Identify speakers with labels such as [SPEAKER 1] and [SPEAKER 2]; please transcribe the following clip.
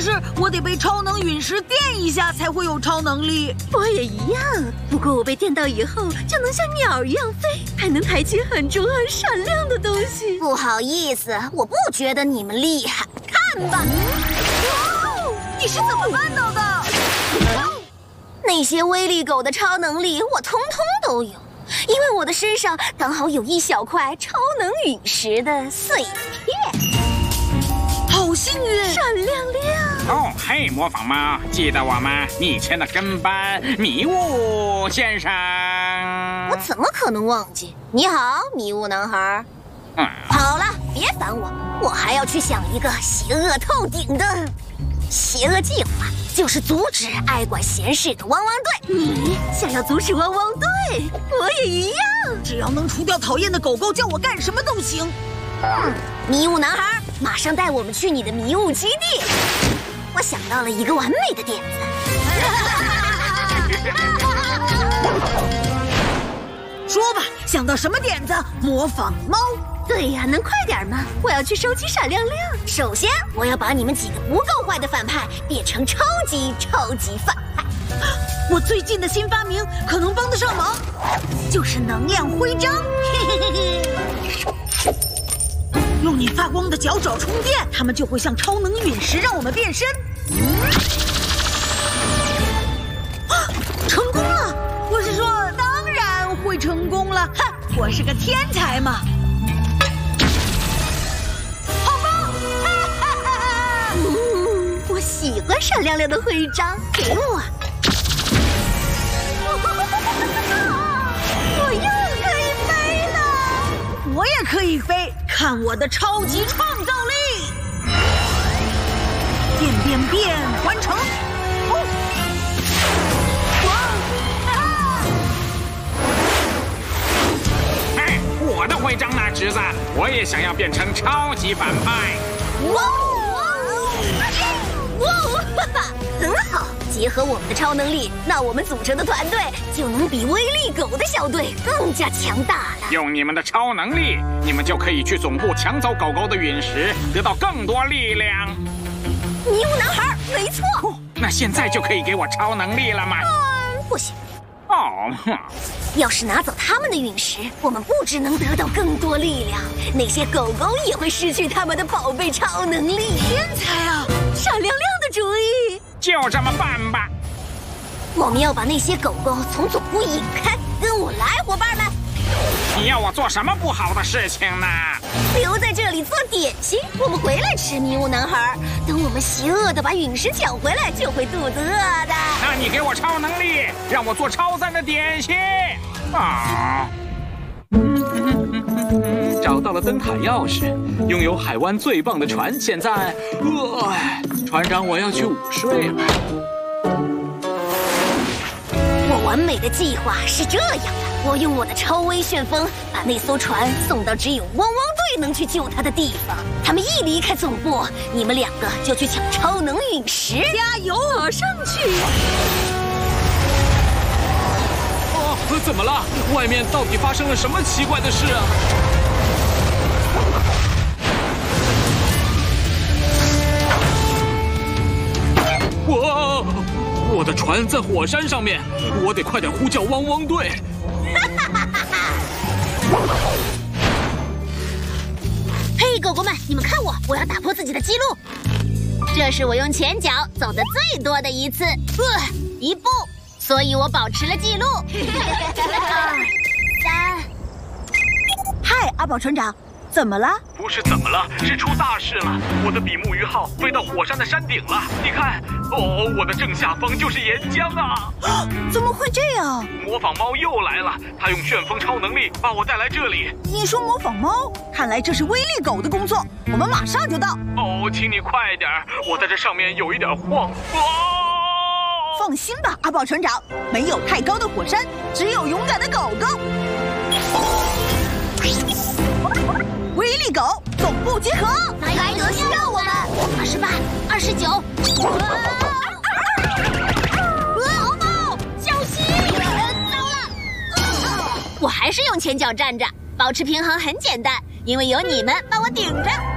[SPEAKER 1] 是我得被超能陨石电一下才会有超能力。
[SPEAKER 2] 我也一样，不过我被电到以后就能像鸟一样飞，还能抬起很重很闪亮的东西。
[SPEAKER 3] 不好意思，我不觉得你们厉害，看吧。
[SPEAKER 1] 你是怎么办到的？
[SPEAKER 3] 那些威力狗的超能力我通通都有，因为我的身上刚好有一小块超能陨石的碎片。
[SPEAKER 1] 好幸运！
[SPEAKER 2] 闪亮亮！
[SPEAKER 4] 哦，嘿，模仿猫，记得我吗？你以前的跟班迷雾先生。
[SPEAKER 3] 我怎么可能忘记？你好，迷雾男孩。好了，别烦我，我还要去想一个邪恶透顶的邪恶计划，就是阻止爱管闲事的汪汪队。
[SPEAKER 2] 你想要阻止汪汪队？我也一样。
[SPEAKER 1] 只要能除掉讨厌的狗狗，叫我干什么都行。
[SPEAKER 3] 迷雾男孩，马上带我们去你的迷雾基地。我想到了一个完美的点子。
[SPEAKER 1] 说吧，想到什么点子？模仿猫。
[SPEAKER 2] 对呀，能快点吗？我要去收集闪亮亮。
[SPEAKER 3] 首先，我要把你们几个不够坏的反派变成超级反派。
[SPEAKER 1] 我最近的新发明可能帮得上忙，就是能量徽章。用你发光的脚爪充电，它们就会像超能陨石让我们变身。成功了！我是说，当然会成功了。哼，我是个天才嘛。好棒！
[SPEAKER 2] 我喜欢闪亮亮的徽章，给我。我又可以飞了！
[SPEAKER 1] 我也可以飞，看我的超级创造力！变，完成！
[SPEAKER 4] 哎，我的徽章呢，侄子？我也想要变成超级反派。
[SPEAKER 3] 哇！很好，结合我们的超能力，那我们组成的团队就能比威力狗的小队更加强大了。
[SPEAKER 4] 用你们的超能力，你们就可以去总部抢走狗狗的陨石，得到更多力量。
[SPEAKER 3] 迷雾男孩，没错。
[SPEAKER 4] 那现在就可以给我超能力了吗？
[SPEAKER 3] 不行。
[SPEAKER 4] 哦，
[SPEAKER 3] 要是拿走他们的陨石，我们不只能得到更多力量，那些狗狗也会失去他们的宝贝超能力。
[SPEAKER 1] 天才啊！
[SPEAKER 2] 闪亮亮的主意，
[SPEAKER 4] 就这么办吧。
[SPEAKER 3] 我们要把那些狗狗从总部引开，跟我来，伙伴们。
[SPEAKER 4] 你要我做什么不好的事情呢？
[SPEAKER 3] 留在这里做点心，我们回来吃。迷雾男孩，等我们邪恶的把陨石抢回来，就会肚子饿的。
[SPEAKER 4] 那你给我超能力，让我做超赞的点心啊！
[SPEAKER 5] 找到了灯塔钥匙，拥有海湾最棒的船。现在，船长，我要去午睡了。
[SPEAKER 3] 我完美的计划是这样的。我用我的超微旋风把那艘船送到只有汪汪队能去救它的地方。他们一离开总部，你们两个就去抢超能陨石。
[SPEAKER 1] 加油，
[SPEAKER 2] 马上去！
[SPEAKER 5] 哦，怎么了？外面到底发生了什么奇怪的事啊？我的船在火山上面，我得快点呼叫汪汪队。
[SPEAKER 3] 嘿，狗狗们，你们看我要打破自己的记录。这是我用前脚走的最多的一次，1步，所以我保持了记录。2、3。
[SPEAKER 1] 嗨，阿宝船长，怎么了？
[SPEAKER 6] 不是怎么了，是出大事了！我的比目鱼号飞到火山的山顶了，你看，我的正下方就是岩浆啊！
[SPEAKER 1] 怎么会这样？
[SPEAKER 6] 模仿猫又来了，它用旋风超能力把我带来这里。
[SPEAKER 1] 你说模仿猫？看来这是威力狗的工作，我们马上就到。
[SPEAKER 6] 请你快点，我在这上面有一点晃。
[SPEAKER 1] 放心吧，阿宝船长，没有太高的火山，只有勇敢的狗狗。威力狗总部集合，
[SPEAKER 3] 莱德需要我们。28、29。毛毛，小心！糟了！我还是用前脚站着，保持平衡很简单，因为有你们帮我顶着。